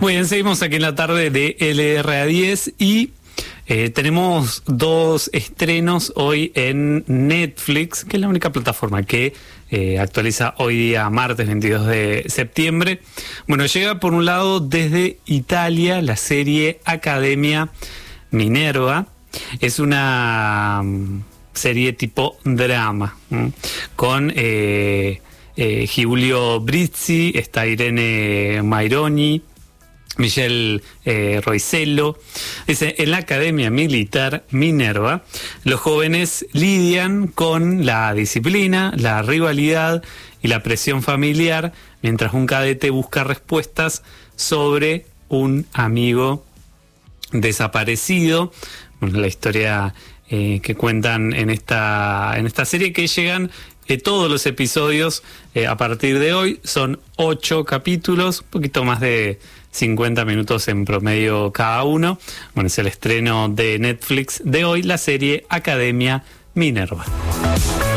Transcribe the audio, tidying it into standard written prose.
Muy bien, seguimos aquí en la tarde de LRA10 y tenemos dos estrenos hoy en Netflix, que es la única plataforma que actualiza hoy día, martes 22 de septiembre. Bueno, llega por un lado desde Italia la serie Academia Minerva. Es una serie tipo drama, con Giulio Brizzi, está Irene Maironi, Michelle Roisello. Dice: en la Academia Militar Minerva, los jóvenes lidian con la disciplina, la rivalidad y la presión familiar, mientras un cadete busca respuestas sobre un amigo desaparecido. Bueno, la historia que cuentan en esta serie, que llegan todos los episodios a partir de hoy. Son 8 capítulos, un poquito más de 50 minutos en promedio cada uno. Bueno, es el estreno de Netflix de hoy, la serie Academia Minerva.